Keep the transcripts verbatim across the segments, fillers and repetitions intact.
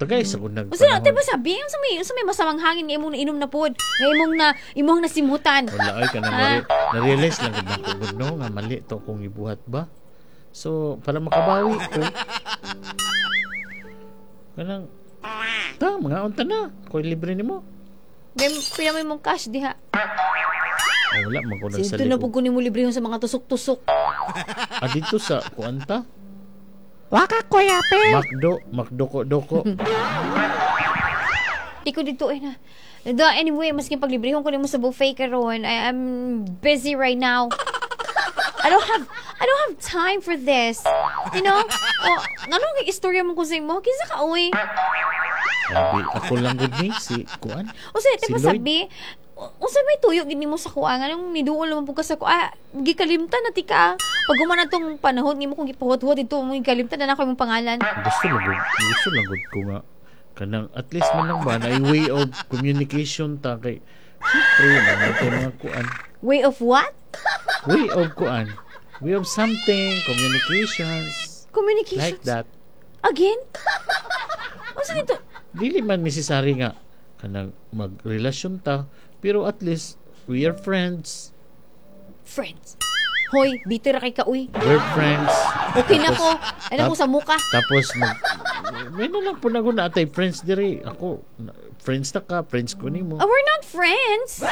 Tagay sa kunag Usa na tayo ba sabi? Yung sa may, yung sa may masamang hangin nga imong na inom na pod. Nga imong na, imong nasimutan. Wala ay ka na nare- na-realize lang gud nako gud no nga mali to kung ibuhat ba. So para makabawi ko kanang ta mga unta na ko libre nimo. Gay pila may mong cash diha. Oh, wala man ko Sito nagsalig. na po kunin mo libre sa mga tusok-tusok. Ah, dito sa kuanta? Waka kuya pe. Makdo, makdoko-doko. Di ko dito eh na. Do, anyway, maski paglibrehon ko nimo sa buffet karon, I am busy right now. I don't have I don't have time for this. You know? Oh, ano nga istorya mo ko sa imo? Kinsa ka uy? Sabi, ako lang gud ni si kuan. O sa Si di ba Lloyd? sabi? O sa may tuyo gini mo sa kuan anong niduol naman po ka sa kuan. Gikalimtan na ti ka. Pag gumana tong panahon nimo kung gipahuot-huot ito mo gikalimtan na nako imong pangalan. Gusto lang gud, gusto lang gud ko nga kanang at least man lang ba na way of communication ta kay siyempre mga ito mga kuan. Way of what? Way of kuan. Way of something, communications. Communication. Like that. Again? O sa ito? Dili man necessary nga kanang magrelasyon ta, pero at least we are friends. Friends. Hoy, bitter kay ka uy. We're friends. Okay na Tapos- ko. Ano ko sa muka? Tapos mag may na lang po na ko na atay friends diri. Ako na- friends na ka, friends ko nimo. Oh, we're not friends.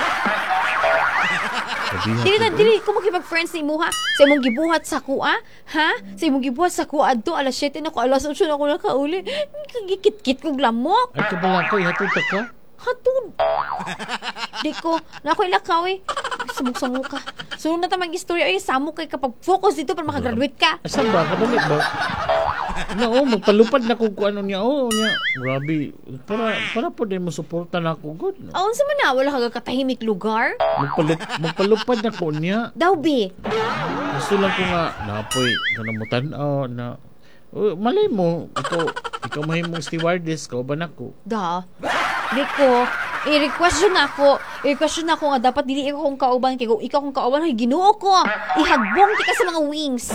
Sabihan Dili ko, na dili ko makipag-friends ni mo ha. Sa imong gibuhat sa kuha, ha? Sa imong gibuhat sa kuha adto alas siyete na ko, alas otso na ko nakauli. Kagikit-kit kog lamok. ay kabala ko hatod ta ka. Hatun. Di ko, na ako ilakaw eh. Sabog sa muka. Sunod na ta mag-istorya. Ay, samok kay kapag focus dito para makagraduate ka. Asan ba kadali ba? Na oh, magpalupad na ko kung ano niya. Oh, niya. Grabe. Para para po din mo suporta na ako good. Aon sa man na, wala ka katahimik lugar? Magpalup, magpalupad na ko niya. Daw, be. Gusto lang ko nga napoy kanamutan oh, na oh, malay mo ikaw ikaw mahimong stewardess ka ba nako. Da. Di ko, i-request yun ako. I-request yun ako nga dapat dili ikaw kong kauban. Kaya kung ikaw kong kauban, ay ginoo ko. Ihagbong ti ka sa mga wings.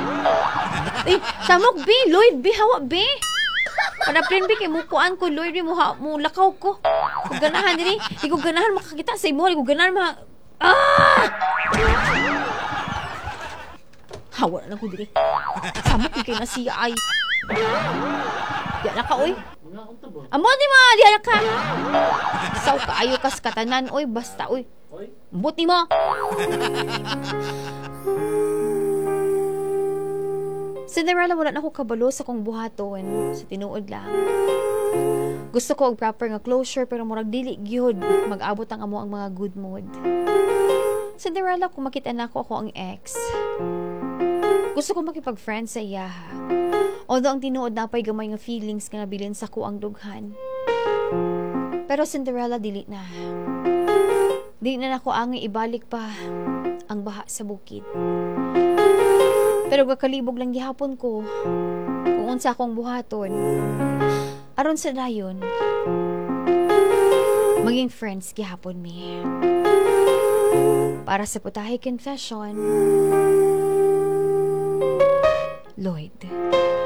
Eh, samok, be. Lloyd, be. Hawa, be. Para plan, be. Kaya mukuan ko, Lloyd, be. Muha, mulakaw ko. Kung ganahan, dili. Di ko ganahan makakita sa imo. Di ko ganahan ma... Ah! Hawa na ko, dili. Samok, kaya na siya ay... Di na ka, oy. Amo di mo, di na ka. Saw ka, ayo kas katanan, oy. Basta, oy. Buti mo. Cinderella, wala na ako kabalo sa kong buhaton. Sa tinuod lang. Gusto ko og proper nga closure, pero murag dili gyud mag-abot ang amo ang mga good mood. Cinderella, kung makita na ako, ako ang ex. Gusto ko makipag-friend sa iya, ha? Although ang tinuod na pa'y gamay nga feelings nga nabilin sa ko ang dughan. Pero Cinderella, dili na. Dili na nako ang ibalik pa ang baha sa bukid. Pero gakalibog lang gihapon ko kung unsa akong buhaton. Aron sa dayon, maging friends gihapon mi. Para sa putahe confession, Lloyd.